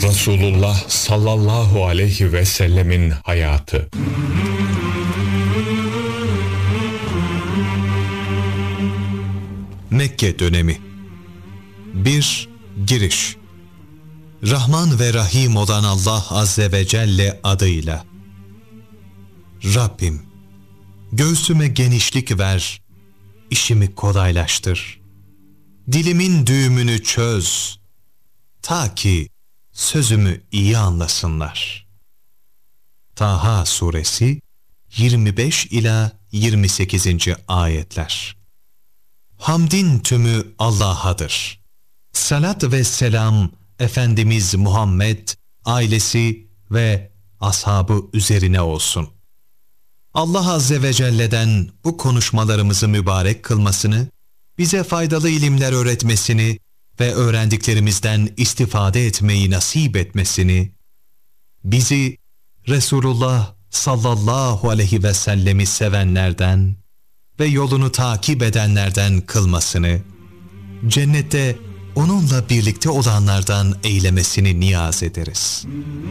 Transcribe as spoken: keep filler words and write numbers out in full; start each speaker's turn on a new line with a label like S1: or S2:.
S1: Resulullah sallallahu aleyhi ve sellemin hayatı.
S2: Mekke dönemi. bir. Giriş. Rahman ve Rahim olan Allah Azze ve Celle adıyla. Rabbim, göğsüme genişlik ver, işimi kolaylaştır. Dilimin düğümünü çöz, ta ki sözümü iyi anlasınlar. Taha suresi yirmi beş ila yirmi sekizinci ayetler. Hamdin tümü Allah'adır. Salat ve selam Efendimiz Muhammed, ailesi ve ashabı üzerine olsun. Allah Azze ve Celle'den bu konuşmalarımızı mübarek kılmasını, bize faydalı ilimler öğretmesini ve öğrendiklerimizden istifade etmeyi nasip etmesini, bizi Resulullah sallallahu aleyhi ve sellemi sevenlerden ve yolunu takip edenlerden kılmasını, cennette onunla birlikte olanlardan eylemesini niyaz ederiz.